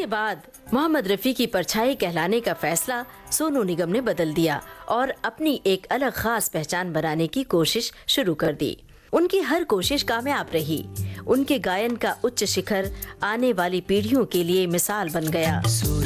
बाद मोहम्मद रफ़ी की परछाई कहलाने का फैसला सोनू निगम ने बदल दिया और अपनी एक अलग खास पहचान बनाने की कोशिश शुरू कर दी। उनकी हर कोशिश कामयाब रही। उनके गायन का उच्च शिखर आने वाली पीढ़ियों के लिए मिसाल बन गया।